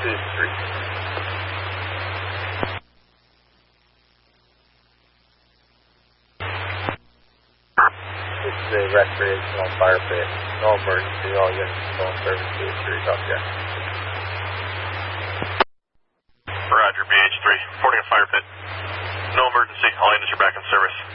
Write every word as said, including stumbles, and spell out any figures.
two three. This is a recreational fire pit. No emergency. All units phone service two three. Copy that. Roger, B H three. Reporting a fire pit. No emergency. All units are back in service.